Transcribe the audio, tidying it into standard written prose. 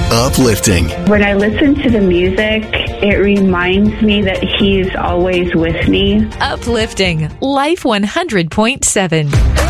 Uplifting. When I listen to the music, it reminds me that He's always with me. Uplifting. Life 100.7.